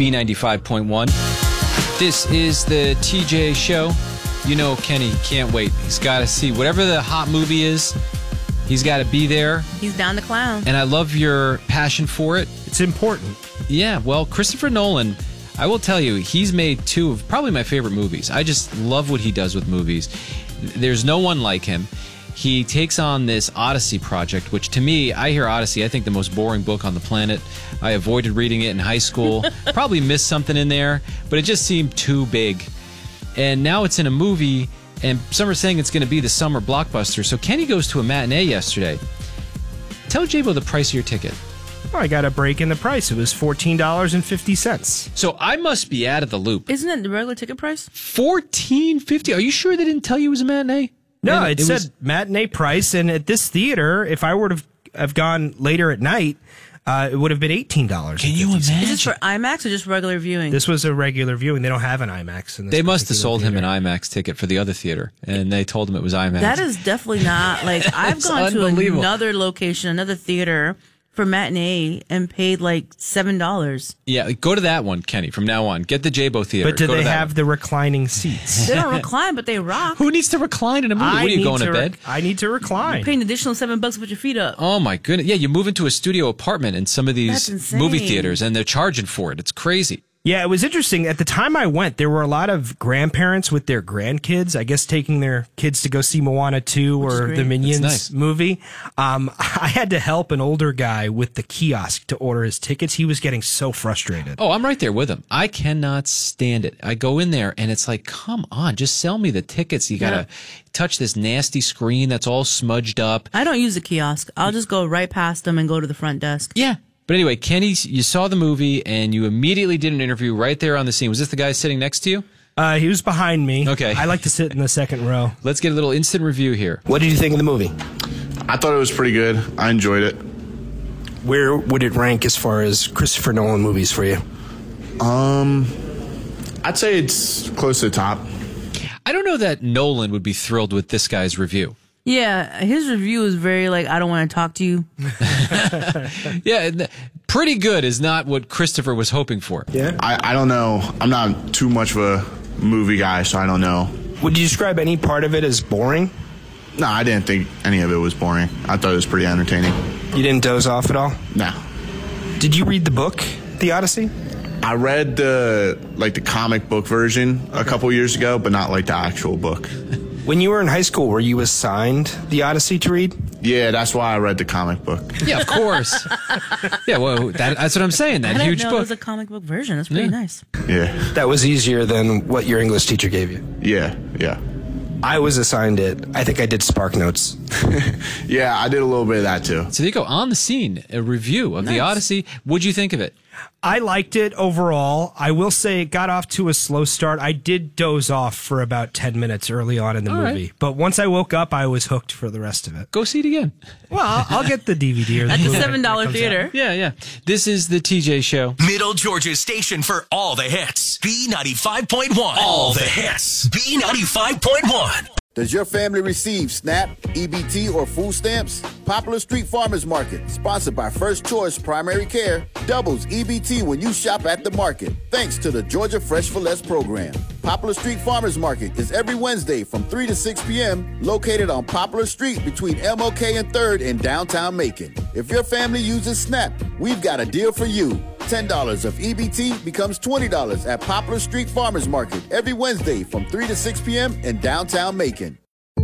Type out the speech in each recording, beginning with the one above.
B95.1. This is the TJ Show. You know Kenny can't wait. He's got to see whatever the hot movie is. He's got to be there. He's down to clown. And I love your passion for it. It's important. Yeah, well, Christopher Nolan, I will tell you, he's made two of probably my favorite movies. I just love what he does with movies. There's no one like him. He takes on this Odyssey project, which to me, I hear Odyssey, I think the most boring book on the planet. I avoided reading it in high school. Probably missed something in there, but it just seemed too big. And now it's in a movie, and some are saying it's going to be the summer blockbuster. So Kenny goes to a matinee yesterday. Tell J-Bo the price of your ticket. Oh, I got a break in the price. It was $14.50. So I must be out of the loop. Isn't it the regular ticket price? $14.50. Are you sure they didn't tell you it was a matinee? No, Man, it said matinee price, and at this theater, if I were to have gone later at night, it would have been $18. Can you imagine? Is this for IMAX or just regular viewing? This was a regular viewing. They don't have an IMAX in this. They must have sold theater. him an IMAX ticket for the other theater, and they told him it was IMAX. That is definitely not, like, I've gone to another location, another theater for matinee and paid like $7. Yeah, go to that one, Kenny, from now on. Get the J-Bo theater. But do Go to they that have one. the reclining seats? They don't recline, but they rock. Who needs to recline in a movie? What are you going to bed? I need to recline. You're paying an additional $7 to put your feet up. Oh, my goodness. Yeah, you move into a studio apartment in some of That's these insane. movie theaters, and they're charging for it. It's crazy. Yeah, it was interesting. At the time I went, there were a lot of grandparents with their grandkids, I guess taking their kids to go see Moana 2 or the Minions nice. movie. I had to help an older guy with the kiosk to order his tickets. He was getting so frustrated. Oh, I'm right there with him. I cannot stand it. I go in there, and it's like, come on, just sell me the tickets. You got to touch this nasty screen that's all smudged up. I don't use the kiosk. I'll just go right past them and go to the front desk. Yeah. But anyway, Kenny, you saw the movie, and you immediately did an interview right there on the scene. Was this the guy sitting next to you? He was behind me. Okay. I like to sit in the second row. Let's get a little instant review here. What did you think of the movie? I thought it was pretty good. I enjoyed it. Where would it rank as far as Christopher Nolan movies for you? I'd say it's close to the top. I don't know that Nolan would be thrilled with this guy's review. Yeah, his review is very like, I don't want to talk to you. Yeah, pretty good is not what Christopher was hoping for. Yeah. I don't know. I'm not too much of a movie guy, so I don't know. Would you describe any part of it as boring? No, I didn't think any of it was boring. I thought it was pretty entertaining. You didn't doze off at all? No. Did you read the book, The Odyssey? I read the comic book version a couple years ago, but not like the actual book. When you were in high school, were you assigned The Odyssey to read? Yeah, that's why I read the comic book. Yeah, of course. Yeah, well, that's what I'm saying. That I huge didn't know book. it was a comic book version. That's pretty nice. Yeah. That was easier than what your English teacher gave you. Yeah. I was assigned it. I think I did Spark Notes. Yeah, I did a little bit of that too. So there you go. On the scene, a review of The Odyssey. What'd you think of it? I liked it overall. I will say it got off to a slow start. I did doze off for about 10 minutes early on in the movie. Right. But once I woke up, I was hooked for the rest of it. Go see it again. Well, I'll get the DVD or the At the Blu-ray $7 when it comes theater. out. Yeah. This is the TJ Show. Middle Georgia's station for all the hits. B95.1. All the hits. B95.1. Does your family receive SNAP, EBT, or food stamps? Popular Street Farmers Market, sponsored by First Choice Primary Care, doubles EBT when you shop at the market, thanks to the Georgia Fresh for Less program. Popular Street Farmers Market is every Wednesday from 3 to 6 p.m., located on Popular Street between MLK and 3rd in downtown Macon. If your family uses SNAP, we've got a deal for you. $10 of EBT becomes $20 at Poplar Street Farmers Market every Wednesday from 3 to 6 p.m. in downtown Macon.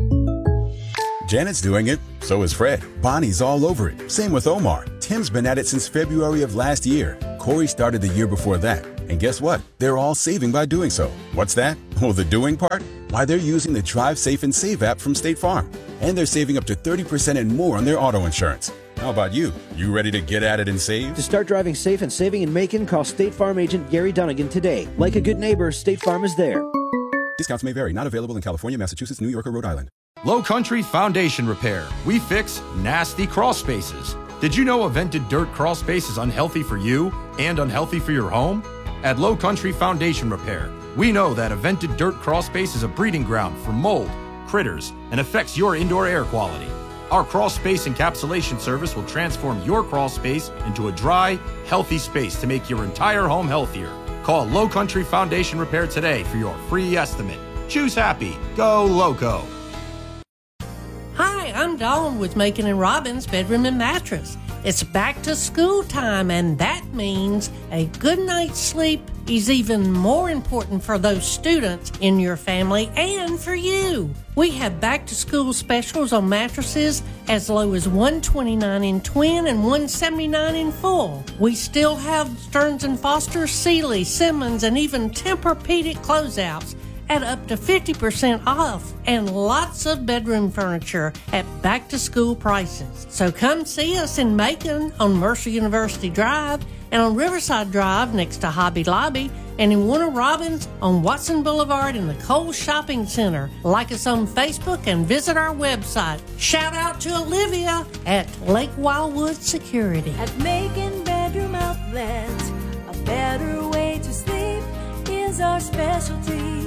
Janet's doing it, so is Fred. Bonnie's all over it. Same with Omar. Tim's been at it since February of last year. Corey started the year before that. And guess what? They're all saving by doing so. What's that? Well, the doing part? Why, they're using the Drive Safe and Save app from State Farm. And they're saving up to 30% and more on their auto insurance. How about you? You ready to get at it and save? To start driving safe and saving in Macon, call State Farm agent Gary Dunnigan today. Like a good neighbor, State Farm is there. Discounts may vary. Not available in California, Massachusetts, New York, or Rhode Island. Low Country Foundation Repair. We fix nasty crawl spaces. Did you know a vented dirt crawl space is unhealthy for you and unhealthy for your home? At Low Country Foundation Repair, we know that a vented dirt crawl space is a breeding ground for mold, critters, and affects your indoor air quality. Our crawl space encapsulation service will transform your crawl space into a dry, healthy space to make your entire home healthier. Call Low Country Foundation Repair today for your free estimate. Choose happy. Go Loco. Hi, I'm Dawn with Macon & Robbins Bedroom and Mattress. It's back to school time, and that means a good night's sleep is even more important for those students in your family and for you. We have back to school specials on mattresses as low as $129 in twin and $179 in full. We still have Stearns & Foster, Sealy, Simmons, and even Tempur-Pedic closeouts at up to 50% off, and lots of bedroom furniture at back-to-school prices. So come see us in Macon on Mercer University Drive and on Riverside Drive next to Hobby Lobby, and in Warner Robins on Watson Boulevard in the Kohl's Shopping Center. Like us on Facebook and visit our website. Shout out to Olivia at Lake Wildwood Security. At Macon Bedroom Outlet, a better way to sleep is our specialty.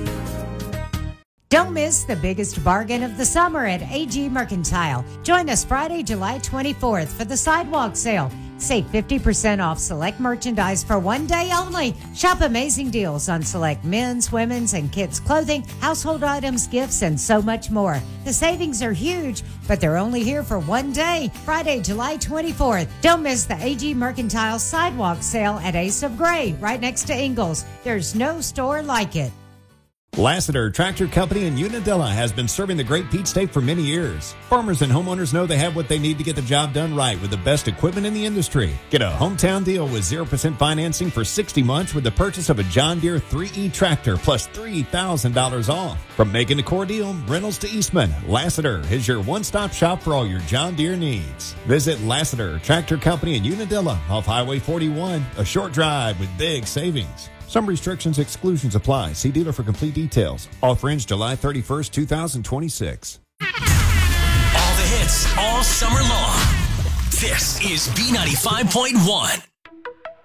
Don't miss the biggest bargain of the summer at AG Mercantile. Join us Friday, July 24th for the sidewalk sale. Save 50% off select merchandise for one day only. Shop amazing deals on select men's, women's, and kids' clothing, household items, gifts, and so much more. The savings are huge, but they're only here for one day, Friday, July 24th. Don't miss the AG Mercantile sidewalk sale at Ace of Gray, right next to Ingles. There's no store like it. Lassiter Tractor Company in Unadilla has been serving the Great Peach State for many years. Farmers and homeowners know they have what they need to get the job done right with the best equipment in the industry. Get a hometown deal with 0% financing for 60 months with the purchase of a John Deere 3E tractor plus $3,000 off. From Macon to Cordele, Reynolds to Eastman, Lassiter is your one-stop shop for all your John Deere needs. Visit Lassiter Tractor Company in Unadilla off Highway 41, a short drive with big savings. Some restrictions, exclusions apply. See dealer for complete details. Offer ends July 31st, 2026. All the hits, all summer long. This is B95.1.